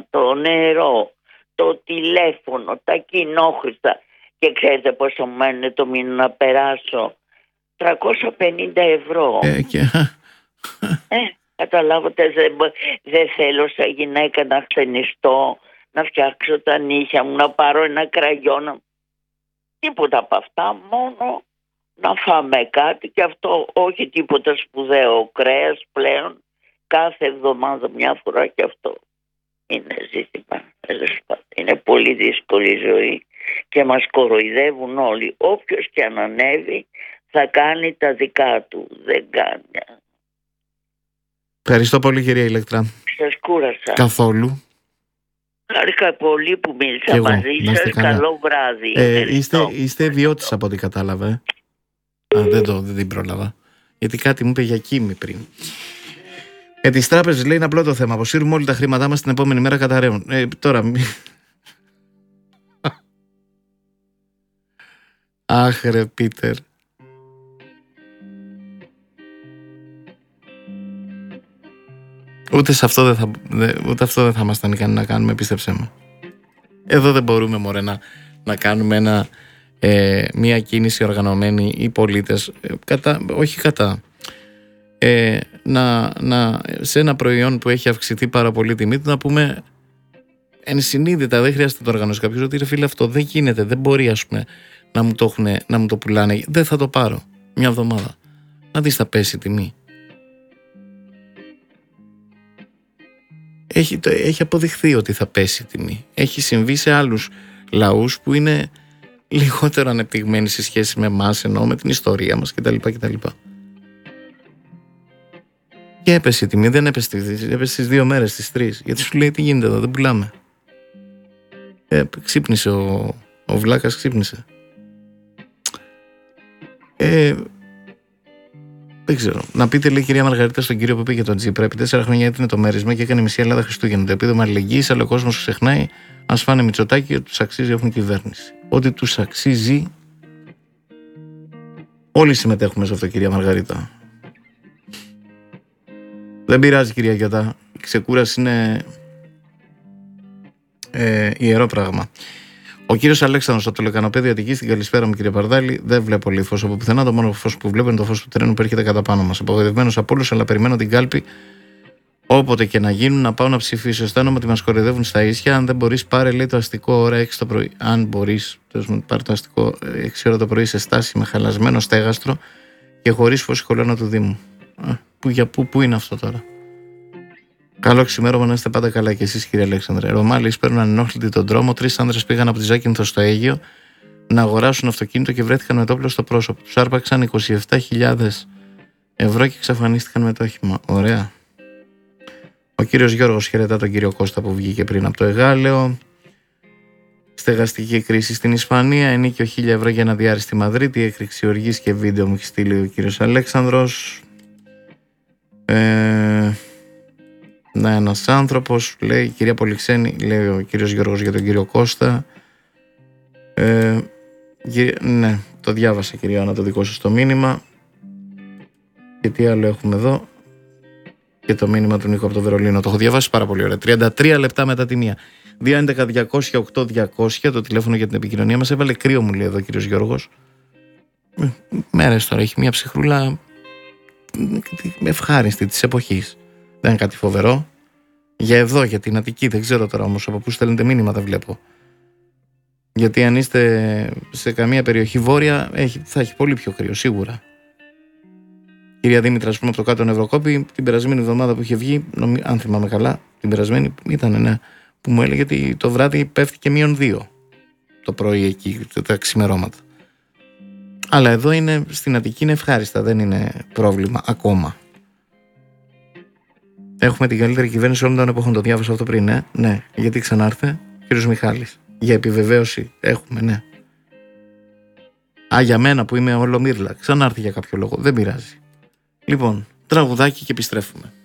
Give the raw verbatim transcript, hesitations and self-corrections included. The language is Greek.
το νερό, το τηλέφωνο, τα κοινόχρηστα. Και ξέρετε πόσο μένει το μήνα να περάσω? τριακόσια πενήντα ευρώ. Ε, και... ε, καταλάβατε, δεν, δεν θέλω σαν γυναίκα να χτενιστώ, να φτιάξω τα νύχια μου, να πάρω ένα κραγιόν. Τίποτα από αυτά, μόνο να φάμε κάτι, και αυτό όχι τίποτα σπουδαίο. Κρέας πλέον κάθε εβδομάδα μια φορά, και αυτό είναι ζήτημα. Είναι πολύ δύσκολη η ζωή και μας κοροϊδεύουν όλοι. Όποιος και αν ανέβει θα κάνει τα δικά του. Δεν κάνει. Ευχαριστώ πολύ, κυρία Ηλεκτρά. Σας κούρασα. Καθόλου. Χάρηκα πολύ που μίλησα εγώ, μαζί σας. Καλό βράδυ. Ε, είστε, είστε βιώτης από ό,τι κατάλαβα. Ε? Α, δεν το δεν την πρόλαβα. Γιατί κάτι μου είπε για Κίμη πριν. Ε, τις τράπεζες λέει είναι απλό το θέμα. Αποσύρουμε όλοι τα χρήματά μας την επόμενη μέρα καταραίουν. Ε, τώρα... Αχ ρε Πίτερ. Ούτε σε αυτό δεν θα, ούτε αυτό δεν θα ήμασταν ικανοί να κάνουμε, πίστεψέ με. Εδώ δεν μπορούμε, μωρέ, να, να κάνουμε ένα, ε, μια κίνηση οργανωμένη οι πολίτες, ε, κατά, όχι κατά, ε, να, να, σε ένα προϊόν που έχει αυξηθεί πάρα πολύ τιμή του, να πούμε ενσυνείδητα, δεν χρειάζεται να το οργανώσει κάποιος, ότι ρε φίλε, αυτό δεν γίνεται, δεν μπορεί, ας πούμε, να μου το, έχουνε, να μου το πουλάνε, δεν θα το πάρω μια εβδομάδα. Να δεις, θα πέσει η τιμή. Έχει, έχει αποδειχθεί ότι θα πέσει η τιμή. Έχει συμβεί σε άλλους λαούς που είναι λιγότερο ανεπτυγμένοι σε σχέση με εμάς, εννοώ με την ιστορία μας κτλ. κτλ. Και έπεσε η τιμή, δεν έπεσε, έπεσε στις δύο μέρες, στις τρεις. Γιατί σου λέει τι γίνεται εδώ, δεν πουλάμε. Ε, ξύπνησε ο, ο Βλάκας, ξύπνησε. Ε, Δεν ξέρω. Να πείτε, λέει η κυρία Μαργαρίτα στον κύριο που πήγε τον Τζίπρα, επί τέσσερα χρόνια έτεινε το μέρισμα και έκανε μισή Ελλάδα Χριστούγεννα. Το επίδομα αλληλεγγύης, αλλά ο κόσμος ξεχνάει, αν φάνε Μητσοτάκη, ότι τους αξίζει, έχουν κυβέρνηση. Ότι τους αξίζει. Όλοι συμμετέχουμε σε αυτό, κυρία Μαργαρίτα. Δεν πειράζει, κυρία Γιώτα. Η ξεκούραση είναι ε, ιερό πράγμα. Ο κύριος Αλέξανδρος από το Λεκανοπέδιο Αττικής, στην καλησπέρα μου, κύριε Παρδάλη. Δεν βλέπω λίγο φως από πουθενά. Το μόνο φως που βλέπω είναι το φως του τρένου που έρχεται κατά πάνω μας. Απογοητευμένος από όλους, αλλά περιμένω την κάλπη όποτε και να γίνουν να πάω να ψηφίσω. Αισθάνομαι ότι μας κοροϊδεύουν στα ίσια. Αν δεν μπορείς, πάρε, λέει, το αστικό ώρα έξι το πρωί. Αν μπορείς, πάρε το αστικό έξι ώρα το πρωί σε στάση με χαλασμένο στέγαστρο και χωρίς φως κολόνα του Δήμου. Α, που, για πού, πού είναι αυτό τώρα. Καλό ξημέρωμα, να είστε πάντα καλά και εσείς, κύριε Αλέξανδρε. Ρωμάλοι παίρνουν ανενόχλητοι τον δρόμο. Τρεις άνδρες πήγαν από τη Ζάκυνθο στο Αίγιο να αγοράσουν αυτοκίνητο και βρέθηκαν με το όπλο στο πρόσωπο. Τους άρπαξαν είκοσι επτά χιλιάδες ευρώ και εξαφανίστηκαν με το όχημα. Ωραία. Ο κύριος Γιώργος χαιρετά τον κύριο Κώστα που βγήκε πριν από το Εγάλεο. Στεγαστική κρίση στην Ισπανία. Ενίκιο χίλια ευρώ για ένα διάρρη στη Μαδρίτη. Έκρηξη οργής και βίντεο μου έχει στείλει ο κύριος Αλέξανδρος. Ε... Να, ένας άνθρωπος, λέει η κυρία Πολυξένη, λέει ο κύριος Γιώργος για τον κύριο Κώστα. Ε, γυ... Ναι, το διάβασα, κυρία Άννα, το δικό σας το μήνυμα. Και τι άλλο έχουμε εδώ. Και το μήνυμα του Νίκο από το Βερολίνο. Το έχω διαβάσει πάρα πολύ ωραία. τριάντα τρία λεπτά μετά τη μία. δύο έντεκα διακόσια οκτώ διακόσια το τηλέφωνο για την επικοινωνία μας. Έβαλε κρύο, μου λέει εδώ ο κύριος Γιώργος. Μέρες τώρα, έχει μια ψυχρούλα ευχάριστη της εποχής. Δεν είναι κάτι φοβερό. Για εδώ, για την Αττική, δεν ξέρω τώρα όμως από πού στέλνετε μήνυμα, δεν βλέπω. Γιατί αν είστε σε καμία περιοχή βόρεια, έχει, θα έχει πολύ πιο κρύο, σίγουρα. Κυρία Δήμητρα, ας πούμε, από το κάτω Νευροκόπη, την περασμένη εβδομάδα που είχε βγει, νομι, αν θυμάμαι καλά, την περασμένη ήταν, ναι, που μου έλεγε ότι το βράδυ πέφτει και μείον δύο το πρωί εκεί, τα ξημερώματα. Αλλά εδώ είναι, στην Αττική είναι ευχάριστα, δεν είναι πρόβλημα ακόμα. Έχουμε την καλύτερη κυβέρνηση όλων των εποχών. Το διάβασα αυτό πριν, ναι. Ναι. Γιατί ξανάρθε, κύριος Μιχάλης. Για επιβεβαίωση έχουμε, ναι. Α, για μένα που είμαι όλο μύρλα. Ξανάρθε για κάποιο λόγο. Δεν πειράζει. Λοιπόν, τραγουδάκι και επιστρέφουμε.